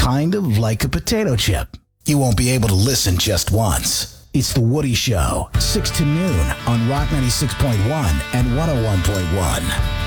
kind of like a potato chip. You won't be able to listen just once. It's The Woody Show, 6 to noon on Rock 96.1 and 101.1.